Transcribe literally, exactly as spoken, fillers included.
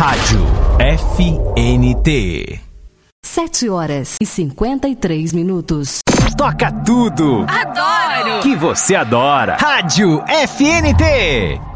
Rádio F N T. Sete horas e cinquenta e três minutos. Toca tudo! Adoro! Que você adora! Rádio F N T.